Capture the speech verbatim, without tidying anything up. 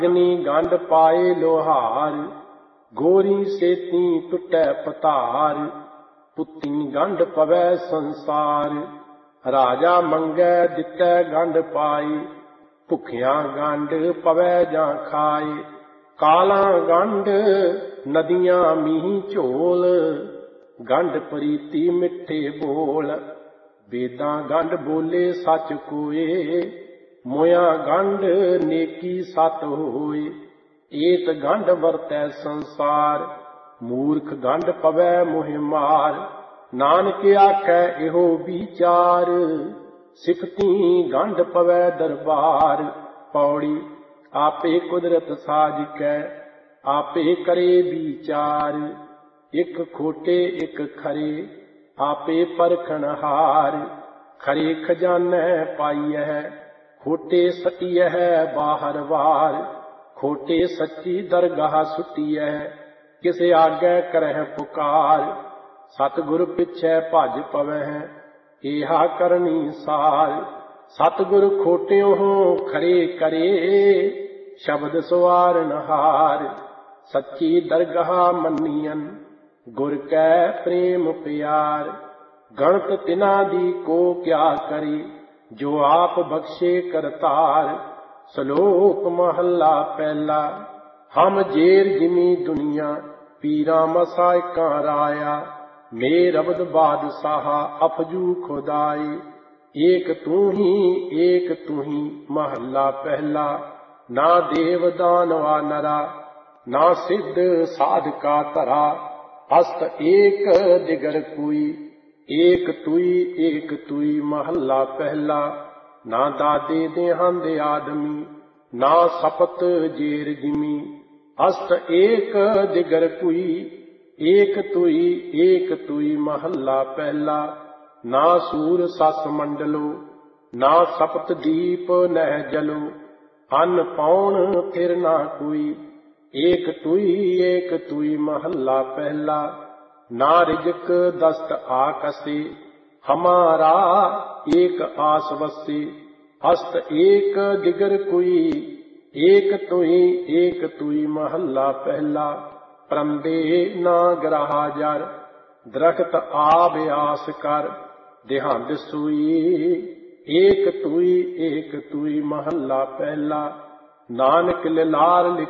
अग्नि गंढ पाए लोहार, गोरी सेती टुटै पतार। पुत्ती गंढ पवै संसार, राजा मंगै दितै गंढ पाई। भुखिया गंढ पवै जां खाए, काला गंढ नदियां मीह झोल। गंढ प्रीति मिठे बोल, वेदां गंढ बोले सच कोए। मोया गंढ नेकी सत होए, एत गंढ वरतै संसार। मूर्ख गंढ पवै मोह मार, नानक आखै एहो विचार। सिफती गंढ पवै दरबार, पौड़ी आपे कुदरत साजिकै। आपे करे विचार, इक खोटे इक खरे, आपे परखण हार। खरे खजानै पाईਐ, खोटे सटियह बाहर वार। खोटे सच्ची दरगाह सुटियह, किस आगै करह पुकार। सतगुर पिछै भज पवह, एहा करनी सार। सतगुर खोटियों खरे करे, शब्द सवारन हार। सच्ची दरगाह मन्नियन, गुर कै प्रेम प्यार। गणत तिना दी को क्या करी, जो आप बख्शे करतार। श्लोक महला पहला। हम जेर जिमी दुनिया, पीरा मसायका राया। मेर अबद बादशाह अफजू खुदाई। एक तू ही एक तू ही महला पहला। ना देव दानवा नरा, ना सिद्ध साधका धरा। अस्त एक दिगर कोई, एक तुई एक तुई महला पहला। ना दादे देहांद आदमी, ना सपत जेर जिमी। अस्त एक दिगर कोई, एक तुई एक तुई महला पहला। ना सूर सस मंडलो, ना सपत दीप नह जलो। अन्न पाउन फिर ना कोई, एक तुई एक तुई महला पहला। ना रिजक दस्त आकसे, हमारा एक आस वसे। अस्त एक दिगर कोई, एक तुई एक तुई महला पहला। परंदे ना ग्राहा जर, दरखत आब आस कर। देहांद सोई, एक तुई एक तुई महला पहला। नानक लिलार